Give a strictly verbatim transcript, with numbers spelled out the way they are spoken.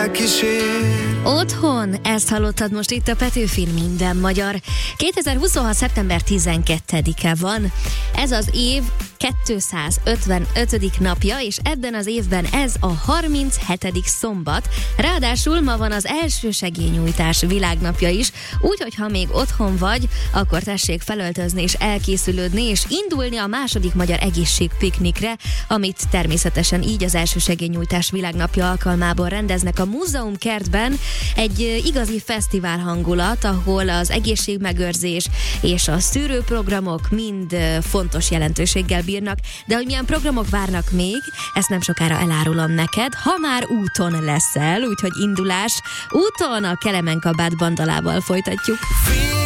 elkísér. Otthon, ezt hallottad most itt a Petőfin Minden Magyar. kétezer-huszonhat. szeptember tizenkettedike van. Ez az év kétszázötvenötödik napja, és ebben az évben ez a harminchetedik szombat. Ráadásul ma van az első segélynyújtás világnapja is, úgyhogy ha még otthon vagy, akkor tessék felöltözni és elkészülődni, és indulni a második magyar egészségpiknikre, amit természetesen így az első segélynyújtás világnapja alkalmából rendeznek a Múzeum kertben. Egy igazi fesztivál hangulat, ahol az egészségmegőrzés és a szűrőprogramok mind fontos jelentőséggel bírnak, de hogy milyen programok várnak még, ezt nem sokára elárulom neked, ha már úton leszel, úgyhogy indulás úton a Kelemen Kabát bandalával folytatjuk.